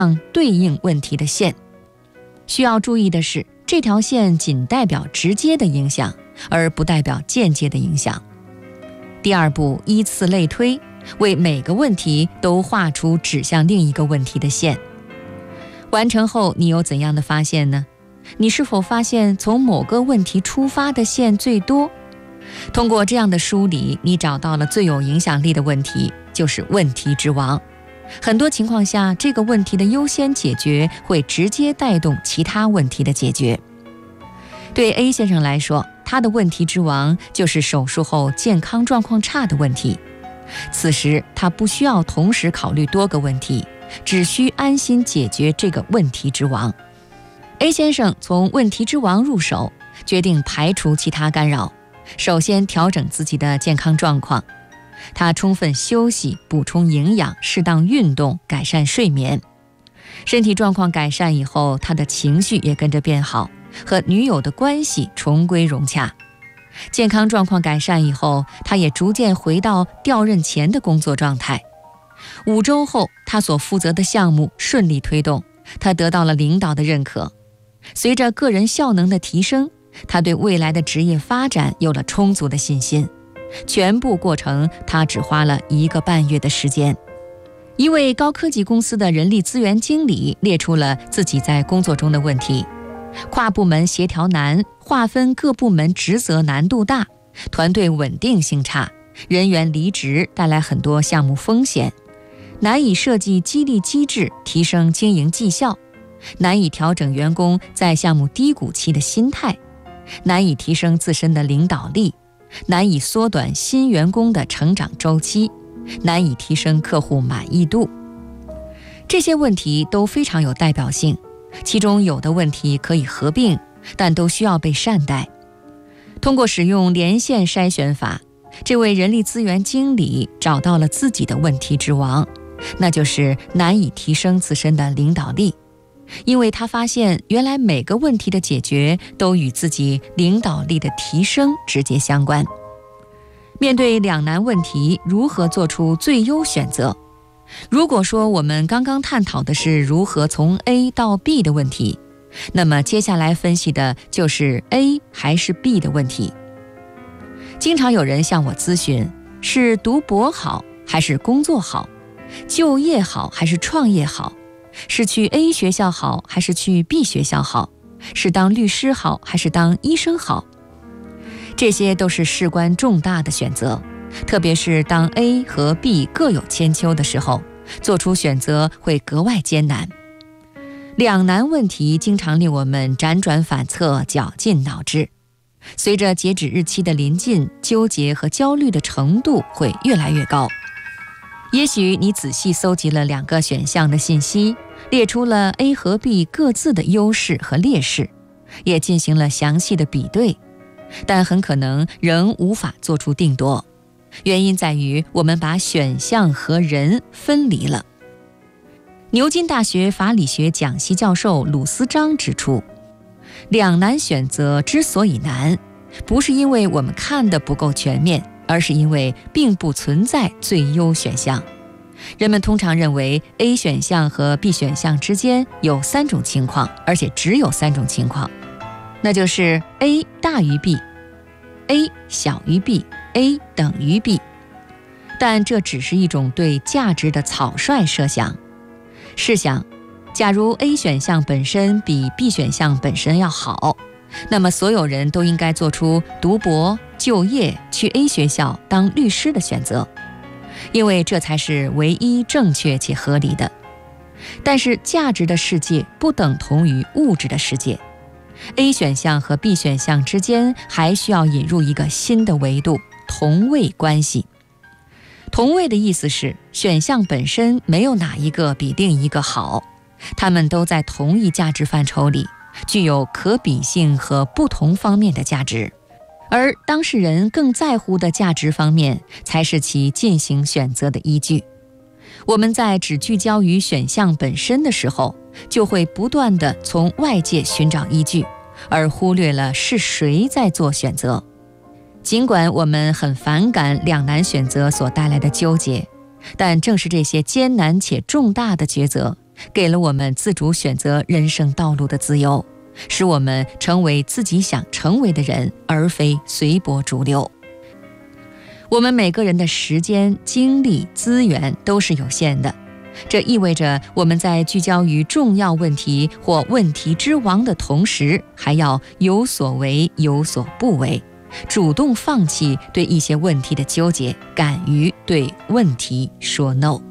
对应问题的线。需要注意的是，这条线仅代表直接的影响，而不代表间接的影响。第二步，依次类推，为每个问题都画出指向另一个问题的线。完成后，你有怎样的发现呢？你是否发现从某个问题出发的线最多？通过这样的梳理，你找到了最有影响力的问题，就是问题之王。很多情况下，这个问题的优先解决会直接带动其他问题的解决。对 A 先生来说，他的问题之王就是手术后健康状况差的问题。此时他不需要同时考虑多个问题，只需安心解决这个问题之王。A 先生从问题之王入手，决定排除其他干扰，首先调整自己的健康状况。他充分休息，补充营养，适当运动，改善睡眠。身体状况改善以后，他的情绪也跟着变好，和女友的关系重归融洽。健康状况改善以后，他也逐渐回到调任前的工作状态。5周后，他所负责的项目顺利推动，他得到了领导的认可。随着个人效能的提升，他对未来的职业发展有了充足的信心。全部过程他只花了1个半月的时间。一位高科技公司的人力资源经理列出了自己在工作中的问题：跨部门协调难，划分各部门职责难度大，团队稳定性差，人员离职带来很多项目风险，难以设计激励机制提升经营绩效，难以调整员工在项目低谷期的心态，难以提升自身的领导力，难以缩短新员工的成长周期，难以提升客户满意度。这些问题都非常有代表性，其中有的问题可以合并，但都需要被善待。通过使用连线筛选法，这位人力资源经理找到了自己的问题之王，那就是难以提升自身的领导力。因为他发现，原来每个问题的解决都与自己领导力的提升直接相关。面对两难问题，如何做出最优选择？如果说我们刚刚探讨的是如何从 A 到 B 的问题，那么接下来分析的就是 A 还是 B 的问题。经常有人向我咨询，是读博好还是工作好？就业好还是创业好？是去 A 学校好还是去 B 学校好？是当律师好还是当医生好？这些都是事关重大的选择，特别是当 A 和 B 各有千秋的时候，做出选择会格外艰难。两难问题经常令我们辗转反侧，绞尽脑汁。随着截止日期的临近，纠结和焦虑的程度会越来越高。也许你仔细搜集了2个选项的信息，列出了 A 和 B 各自的优势和劣势，也进行了详细的比对，但很可能仍无法做出定夺。原因在于我们把选项和人分离了。牛津大学法理学讲席教授鲁斯章指出，两难选择之所以难，不是因为我们看得不够全面，而是因为并不存在最优选项。人们通常认为 A 选项和 B 选项之间有3种情况，而且只有3种情况，那就是 A 大于 B、A 小于 B、A 等于 B。但这只是一种对价值的草率设想。试想，假如 A 选项本身比 B 选项本身要好，那么所有人都应该做出读博、就业、去 A 学校当律师的选择，因为这才是唯一正确且合理的。但是价值的世界不等同于物质的世界， A 选项和 B 选项之间还需要引入一个新的维度——同位关系。同位的意思是，选项本身没有哪一个比另一个好，它们都在同一价值范畴里，具有可比性和不同方面的价值，而当事人更在乎的价值方面才是其进行选择的依据。我们在只聚焦于选项本身的时候，就会不断地从外界寻找依据，而忽略了是谁在做选择。尽管我们很反感两难选择所带来的纠结，但正是这些艰难且重大的抉择， 给了我们自主选择人生道路的自由，使我们成为自己想成为的人，而非随波逐流。我们每个人的时间、精力、资源都是有限的，这意味着我们在聚焦于重要问题或问题之王的同时，还要有所为有所不为，主动放弃对一些问题的纠结，敢于对问题说 no。